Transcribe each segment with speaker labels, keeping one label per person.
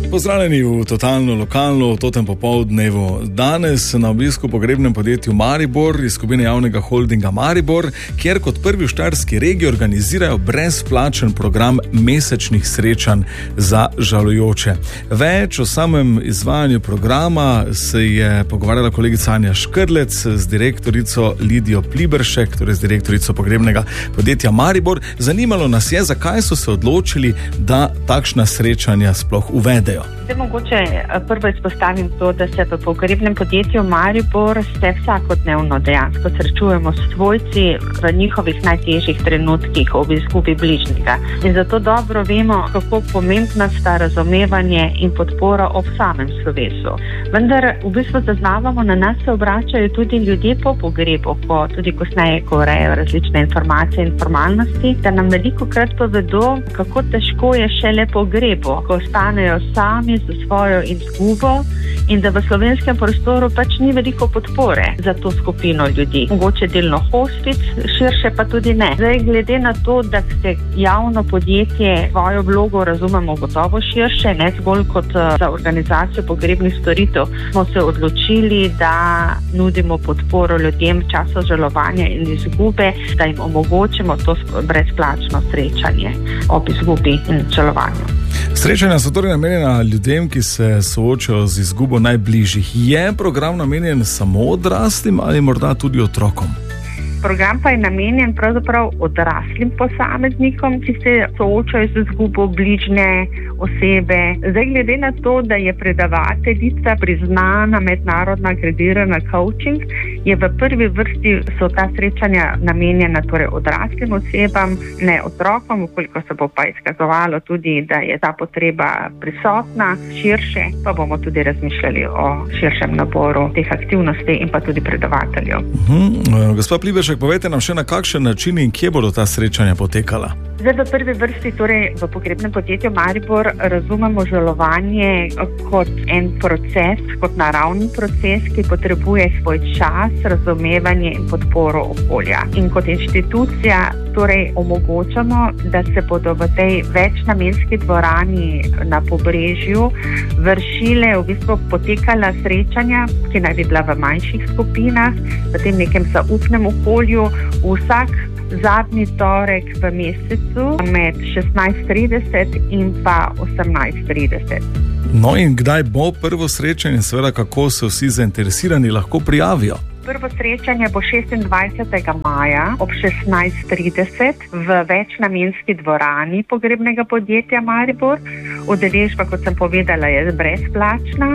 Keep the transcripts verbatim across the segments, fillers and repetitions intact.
Speaker 1: Pozdravljeni v totalno lokalno, v totem popoldnevu. Danes na obisku pogrebnem podjetju Maribor iz skupine javnega holdinga Maribor, kjer kot prvi v štajerski regiji organizirajo brezplačen program mesečnih srečanj za žalujoče. Več o samem izvajanju programa se je pogovarjala kolegica Anja Škrlec z direktorico Lidijo Pliberšek, torej z direktorico pogrebnega podjetja Maribor. Zanimalo nas je, zakaj so se odločili, da takšna srečanja sploh uvedejo.
Speaker 2: Zdaj mogoče prvo izpostavim to, da se v pogrebnem podjetju Maribor se vsakodnevno dejansko srečujemo s svojci v njihovih najtežjih trenutkih ob izgubi bližnjega. In zato dobro vemo, kako pomembna sta razumevanje in podpora ob samem slovesu. Vendar v bistvu zaznavamo, na nas se obračajo tudi ljudje po pogrebu, ko tudi kasneje, ko urejajo različne informacije in formalnosti, da nam velikokrat povedo, kako težko je šele pogrebu, ko ostanejo sami za svojo izgubo in da v slovenskem prostoru pač ni veliko podpore za to skupino ljudi. Mogoče delno hospic, širše pa tudi ne. Zdaj, glede na to, da se javno podjetje svojo vlogo razumemo gotovo širše, ne zgolj kot za organizacijo pogrebnih storitev, smo se odločili, da nudimo podporo ljudem v času žalovanja in izgube, da jim omogočimo to brezplačno srečanje ob izgubi in žalovanju.
Speaker 1: Srečanja so torej namenjena ljudem, ki se soočajo z izgubo najbližjih. Je program namenjen samo odraslim ali morda tudi otrokom?
Speaker 2: Program pa je namenjen pravzaprav odraslim posameznikom, ki se soočajo z izgubo bližnje osebe. Zdaj, glede na to, da je predavateljica priznana mednarodna akreditirana coaching, je v prvi vrsti so ta srečanja namenjena torej odraslim osebam, ne otrokom, ukoliko se bo pa izkazovalo tudi, da je ta potreba prisotna, širše, pa bomo tudi razmišljali o širšem naboru teh aktivnosti in pa tudi predavateljev.
Speaker 1: Uh-huh. Gospa Pliberšek, povejte nam še, na kakšen način in kje bodo ta srečanja potekala?
Speaker 2: Zdaj v prvi vrsti, torej v pogrebnem podjetju Maribor razumemo žalovanje kot en proces, kot naravni proces, ki potrebuje svoj čas, razumevanje in podporo okolja. In kot inštitucija torej omogočamo, da se bodo v tej večnamenski dvorani na Pobrežju vršile, v bistvu potekala srečanja, ki naj bi bila v manjših skupinah, v tem nekem zaupnem okolju, vsak zadnji torek v mesecu med šestnajst trideset in pa osemnajst trideset.
Speaker 1: No in kdaj bo prvo srečanje, seveda kako se vsi zainteresirani lahko prijavijo?
Speaker 2: Prvo srečanje bo šestindvajsetega maja ob šestnajst trideset v večnamenski dvorani pogrebnega podjetja Maribor. Udeležba, kot sem povedala, je brezplačna.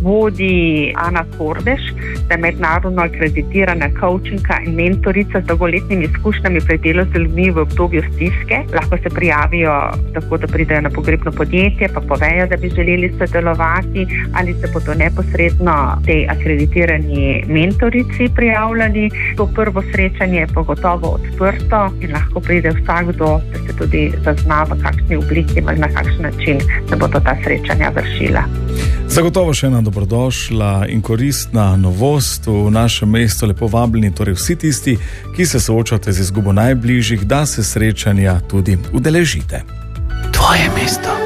Speaker 2: Vodi Ana Kordeš, da je mednarodno akreditirana coachinga in mentorica z dolgoletnimi izkušnjami pri delu z ljudmi v obdobju stiske. Lahko se prijavijo tako, da pridejo na pogrebno podjetje, pa povejo, da bi želeli sodelovati, ali se bodo neposredno tej akreditirani mentorici prijavljali. To prvo srečanje je pogotovo odprto in lahko pride vsakdo, da se tudi zazna v kakšni obliki ali na kakšen način se bodo ta srečanja vršila.
Speaker 1: Zagotovo še ena dobrodošla in koristna novost v našem mestu. Lepo vabljeni torej vsi tisti, ki se soočate z izgubo najbližjih, da se srečanja tudi udeležite.
Speaker 3: Tvoje mesto.